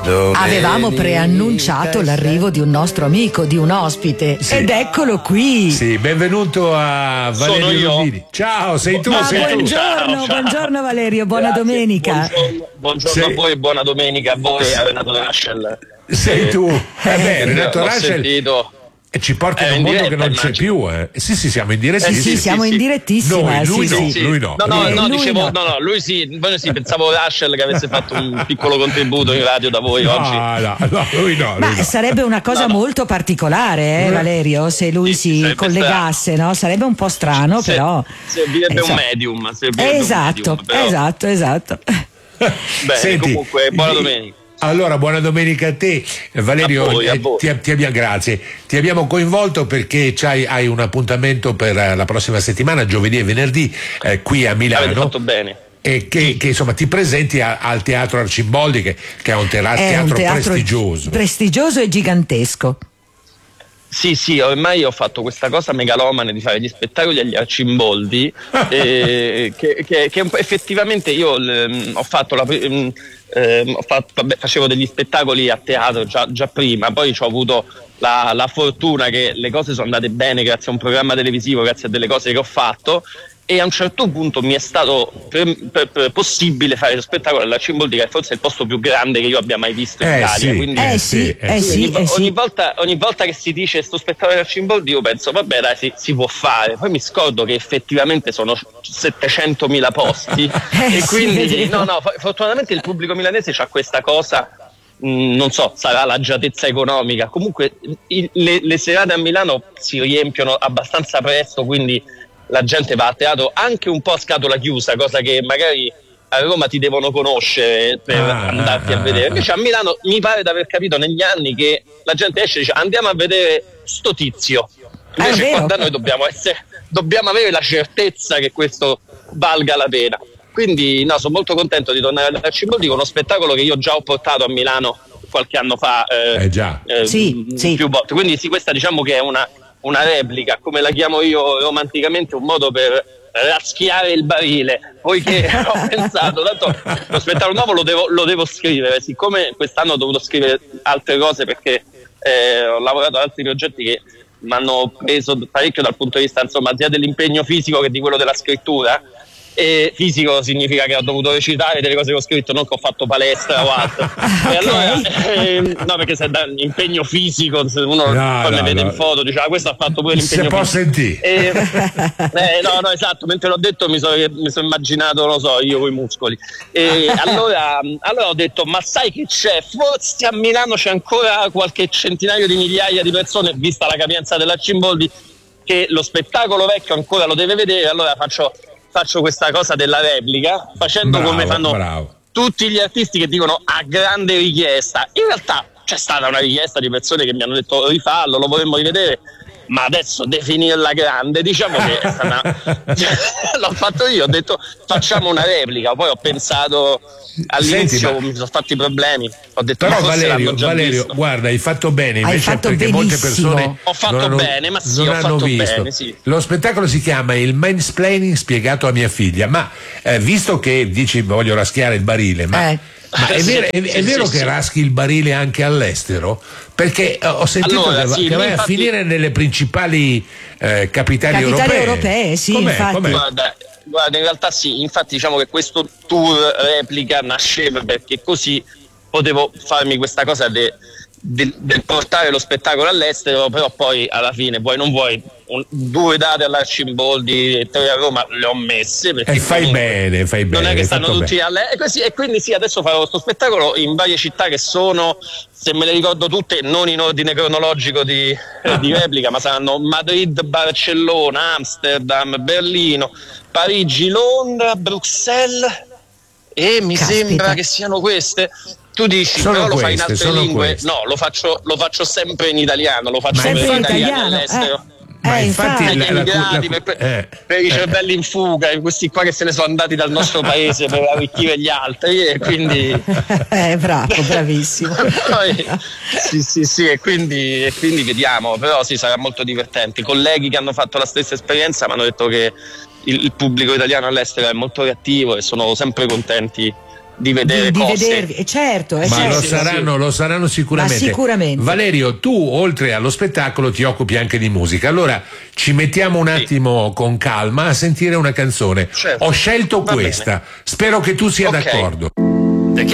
Avevamo preannunciato l'arrivo di un nostro amico, di un ospite, ed eccolo qui. Sì, benvenuto a Valerio Rubini. Ciao, sei tu, buongiorno Valerio, buona domenica. Buongiorno a voi e buona domenica a voi, a Renato Raschel. Sei tu? Renato Raschel. Sentito. E ci porta in un mondo che non c'è più, Sì, siamo in direttissima. Sì, siamo in direttissima. Lui no. Lui sì, pensavo Rachel che avesse fatto un piccolo contributo in radio da voi oggi. No, lui no. Ma sarebbe una cosa molto particolare, Valerio, se lui si collegasse, no? Sarebbe un po' strano, però. Servirebbe un medium. Esatto. Bene, Senti, comunque, buona domenica. Allora, buona domenica a te, Valerio. A voi. Grazie. Ti abbiamo coinvolto perché hai un appuntamento per la prossima settimana, giovedì e venerdì, qui a Milano. Avete fatto bene. E che insomma ti presenti al Teatro Arcimboldi, che è un teatro prestigioso. Prestigioso e gigantesco. Sì, ormai ho fatto questa cosa megalomane di fare gli spettacoli agli Arcimboldi, che effettivamente io ho fatto facevo degli spettacoli a teatro già prima, poi ho avuto la fortuna che le cose sono andate bene grazie a un programma televisivo, grazie a delle cose che ho fatto, e a un certo punto mi è stato possibile fare lo spettacolo all'Arcimboldi, che forse è il posto più grande che io abbia mai visto in Italia. Ogni volta che si dice sto spettacolo all'Arcimboldi io penso vabbè dai, si può fare, poi mi scordo che effettivamente sono 700.000 posti e quindi fortunatamente il pubblico milanese c'ha questa cosa. Non so, sarà l'agiatezza economica, comunque le serate a Milano si riempiono abbastanza presto, quindi la gente va a teatro anche un po' a scatola chiusa, cosa che magari a Roma ti devono conoscere per andarti a vedere. Invece a Milano mi pare di aver capito negli anni che la gente esce e dice andiamo a vedere sto tizio. Invece qua da noi dobbiamo avere la certezza che questo valga la pena. Quindi sono molto contento di tornare all'Arcimboldi con uno spettacolo che io già ho portato a Milano qualche anno fa più volte. Quindi sì, questa diciamo che è una replica, come la chiamo io romanticamente, un modo per raschiare il barile, poiché ho pensato, tanto lo spettacolo nuovo lo devo scrivere, siccome quest'anno ho dovuto scrivere altre cose perché ho lavorato ad altri progetti che mi hanno preso parecchio dal punto di vista insomma sia dell'impegno fisico che di quello della scrittura. E fisico significa che ho dovuto recitare delle cose che ho scritto, non che ho fatto palestra o altro. E allora perché se dà impegno fisico uno poi mi vede in foto dice questo ha fatto pure l'impegno fisico. Se può sentire. Esatto, mentre l'ho detto mi sono immaginato, non so, io coi muscoli. E allora ho detto ma sai che c'è? Forse a Milano c'è ancora qualche centinaio di migliaia di persone, vista la capienza dell'Arcimboldi, che lo spettacolo vecchio ancora lo deve vedere, allora faccio questa cosa della replica, facendo come fanno tutti gli artisti che dicono a grande richiesta. In realtà c'è stata una richiesta di persone che mi hanno detto rifallo, lo vorremmo rivedere, ma adesso definirla grande, diciamo che è stata l'ho fatto io, ho detto facciamo una replica, poi ho pensato all'inizio mi sono fatti problemi, ho detto però Valerio guarda, hai fatto bene invece, perché molte persone ho fatto bene, ma sì, non ho hanno fatto visto. bene, sì. Lo spettacolo si chiama Il mansplaining spiegato a mia figlia, ma visto che dici voglio raschiare il barile, ma è vero che raschi il barile anche all'estero? Perché ho sentito che vai a finire nelle principali capitali europee. Sì, com'è? infatti. Guarda, in realtà sì, infatti diciamo che questo tour replica nasceva perché così potevo farmi questa cosa del portare lo spettacolo all'estero, però poi alla fine vuoi non vuoi 2 date all'Arcimboldi e 3 a Roma le ho messe perché fai bene non è che stanno tutti e quindi sì, adesso farò questo spettacolo in varie città che sono, se me le ricordo tutte, non in ordine cronologico di replica, ma saranno Madrid, Barcellona, Amsterdam, Berlino, Parigi, Londra, Bruxelles e mi sembra che siano queste. Tu dici però lo fai in altre lingue? Queste. No, lo faccio sempre in italiano, lo faccio sempre per in italiani italiano all'estero. Ma infatti per i cervelli in fuga, questi qua che se ne sono andati dal nostro paese per arricchire gli altri, e quindi bravo, bravissimo. sì, e quindi vediamo, però sì, sarà molto divertente. I colleghi che hanno fatto la stessa esperienza mi hanno detto che il pubblico italiano all'estero è molto reattivo e sono sempre contenti di vedere cose. Vedervi, certo, ma certo. lo saranno sicuramente. Ma sicuramente. Valerio, tu oltre allo spettacolo ti occupi anche di musica, allora ci mettiamo un attimo con calma a sentire una canzone. Certo. Ho scelto Va questa, bene. spero che tu sia d'accordo.